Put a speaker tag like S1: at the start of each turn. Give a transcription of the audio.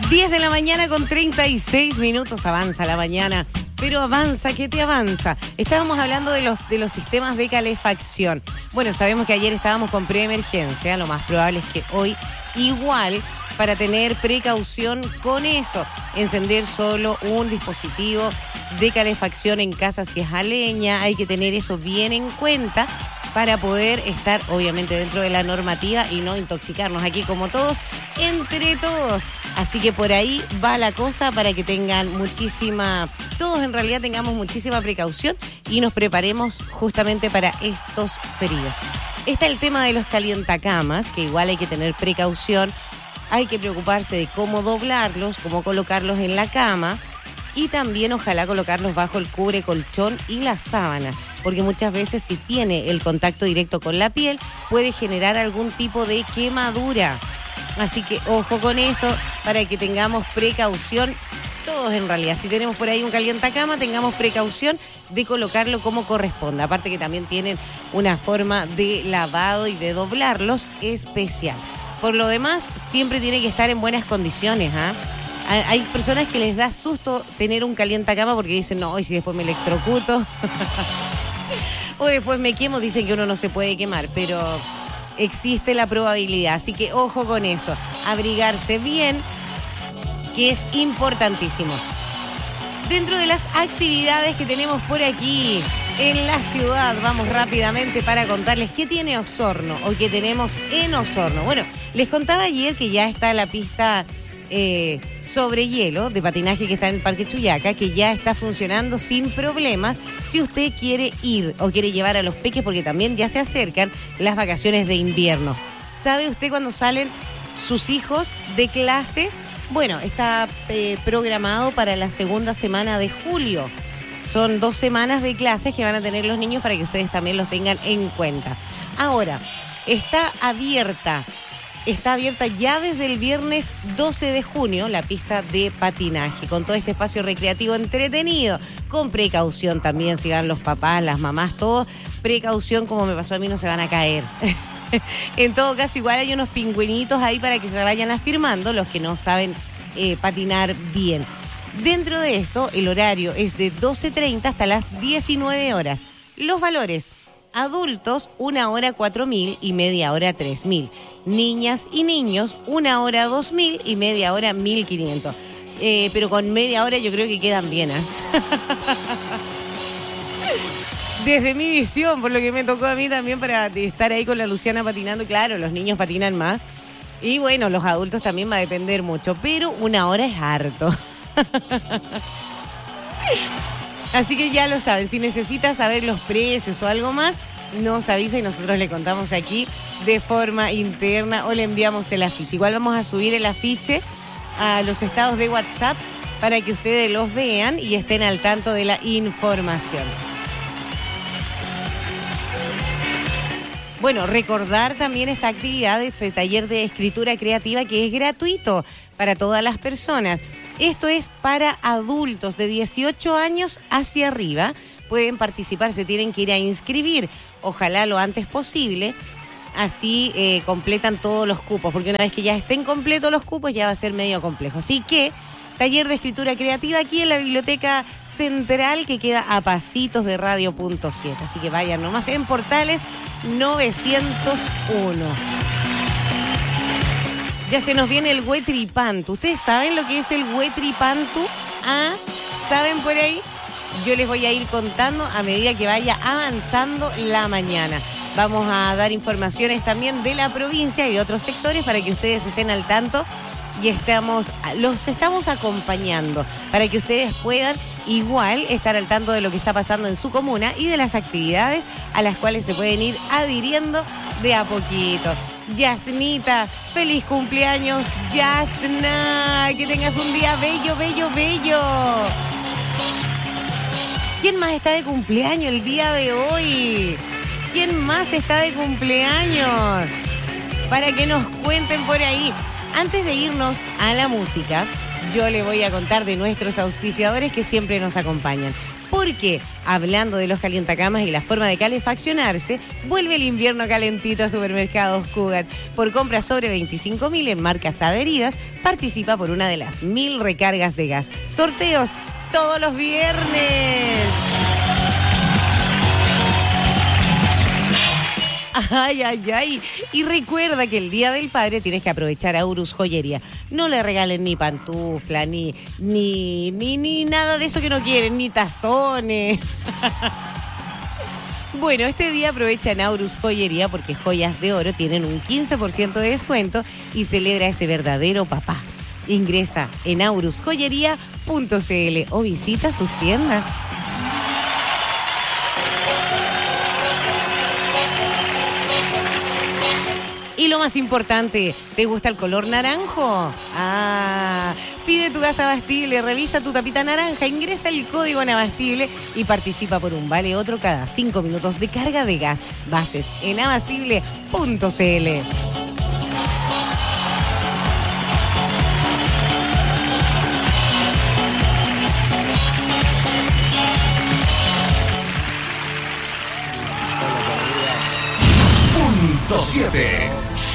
S1: 10 de la mañana con 36 minutos. Avanza la mañana, pero avanza, ¿qué te avanza? Estábamos hablando de los sistemas de calefacción. Bueno, sabemos que ayer estábamos con preemergencia. Lo más probable es que hoy igual, para tener precaución con eso. Encender solo un dispositivo de calefacción en casa si es a leña. Hay que tener eso bien en cuenta para poder estar obviamente dentro de la normativa y no intoxicarnos aquí como todos, entre todos. Así que por ahí va la cosa para que tengan todos en realidad tengamos muchísima precaución y nos preparemos justamente para estos fríos. Está el tema de los calientacamas, que igual hay que tener precaución. Hay que preocuparse de cómo doblarlos, cómo colocarlos en la cama y también ojalá colocarlos bajo el cubre colchón y la sábana, porque muchas veces si tiene el contacto directo con la piel puede generar algún tipo de quemadura. Así que ojo con eso para que tengamos precaución todos en realidad. Si tenemos por ahí un calientacama, tengamos precaución de colocarlo como corresponda. Aparte que también tienen una forma de lavado y de doblarlos especial. Por lo demás, siempre tiene que estar en buenas condiciones, ¿ah? Hay personas que les da susto tener un calientacama porque dicen, no, y si después me electrocuto o después me quemo, dicen que uno no se puede quemar, pero existe la probabilidad. Así que ojo con eso, abrigarse bien, que es importantísimo. Dentro de las actividades que tenemos por aquí en la ciudad, vamos rápidamente para contarles qué tiene Osorno o qué tenemos en Osorno. Bueno, les contaba ayer que ya está la pista sobre hielo de patinaje que está en el Parque Chuyaca, que ya está funcionando sin problemas si usted quiere ir o quiere llevar a los peques, porque también ya se acercan las vacaciones de invierno. ¿Sabe usted cuándo salen sus hijos de clases? Bueno, está programado para la segunda semana de julio. Son 2 semanas de clases que van a tener los niños para que ustedes también los tengan en cuenta. Ahora, está abierta ya desde el viernes 12 de junio la pista de patinaje, con todo este espacio recreativo entretenido, con precaución también, si van los papás, las mamás, todos, precaución, como me pasó a mí, no se van a caer. En todo caso, igual hay unos pingüinitos ahí para que se vayan afirmando los que no saben patinar bien. Dentro de esto, el horario es de 12:30 hasta las 19 horas. Los valores: adultos, 1 hora 4.000 y media hora 3.000. Niñas y niños, 1 hora 2.000 y media hora 1.500. Pero con media hora yo creo que quedan bien, ¿eh? Desde mi visión, por lo que me tocó a mí también para estar ahí con la Luciana patinando, claro, los niños patinan más. Y bueno, los adultos también va a depender mucho, pero 1 hora es harto. Así que ya lo saben, si necesita saber los precios o algo más, nos avisa y nosotros le contamos aquí de forma interna o le enviamos el afiche. Igual vamos a subir el afiche a los estados de WhatsApp para que ustedes los vean y estén al tanto de la información. Bueno, recordar también esta actividad, este taller de escritura creativa que es gratuito para todas las personas. Esto es para adultos de 18 años hacia arriba. Pueden participar, se tienen que ir a inscribir, ojalá lo antes posible. Así completan todos los cupos, porque una vez que ya estén completos los cupos ya va a ser medio complejo. Así que, taller de escritura creativa aquí en la Biblioteca Central, que queda a pasitos de Radio.7. Así que vayan nomás en Portales 901. Ya se nos viene el Huetripantu. ¿Ustedes saben lo que es el Huetripantu? ¿Ah? ¿Saben por ahí? Yo les voy a ir contando a medida que vaya avanzando la mañana. Vamos a dar informaciones también de la provincia y de otros sectores para que ustedes estén al tanto y los estamos acompañando para que ustedes puedan igual estar al tanto de lo que está pasando en su comuna y de las actividades a las cuales se pueden ir adhiriendo de a poquito. Yasnita, feliz cumpleaños, Yasna, que tengas un día bello, bello, bello. ¿Quién más está de cumpleaños el día de hoy? ¿Quién más está de cumpleaños? Para que nos cuenten por ahí. Antes de irnos a la música, yo le voy a contar de nuestros auspiciadores que siempre nos acompañan. Porque, hablando de los calientacamas y la forma de calefaccionarse, vuelve el invierno calentito a Supermercados Cougat. Por compras sobre 25.000 en marcas adheridas, participa por una de las 1.000 recargas de gas. Sorteos todos los viernes. Ay, ay, ay. Y recuerda que el Día del Padre tienes que aprovechar a Aurus Joyería. No le regalen ni pantufla, ni nada de eso que no quieren, ni tazones. Bueno, este día aprovecha en Aurus Joyería porque joyas de oro tienen un 15% de descuento y celebra ese verdadero papá. Ingresa en aurusjoyería.cl o visita sus tiendas. Y lo más importante, ¿te gusta el color naranjo? Pide tu gas Abastible, revisa tu tapita naranja, ingresa el código en Abastible y participa por un vale otro cada 5 minutos de carga de gas. Bases en abastible.cl.
S2: Punto 7.